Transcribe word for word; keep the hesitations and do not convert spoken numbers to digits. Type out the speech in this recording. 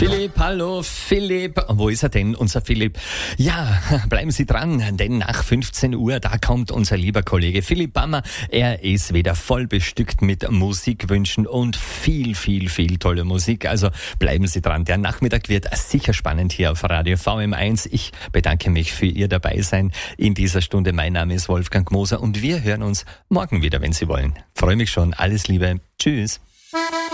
Philipp, hallo Philipp. Wo ist er denn, unser Philipp? Ja, bleiben Sie dran, denn nach fünfzehn Uhr, da kommt unser lieber Kollege Philipp Bammer. Er ist wieder voll bestückt mit Musikwünschen und viel, viel, viel tolle Musik. Also bleiben Sie dran. Der Nachmittag wird sicher spannend hier auf Radio V M eins. Ich bedanke mich für Ihr Dabeisein in dieser Stunde. Mein Name ist Wolfgang Moser und wir hören uns morgen wieder, wenn Sie wollen. Freue mich schon. Alles Liebe. Tschüss.